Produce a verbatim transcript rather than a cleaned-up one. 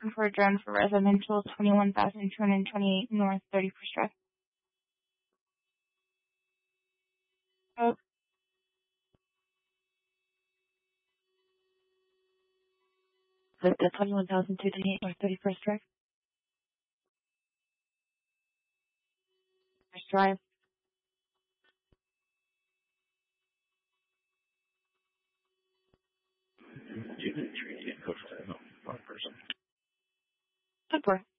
looking for a drone for residential, twenty-one thousand two hundred twenty-eight North thirty-first Drive. Oh, The, the twenty-one thousand two hundred twenty-eight North thirty-first Drive? First Drive. You didn't treat it. Wrong person. Super.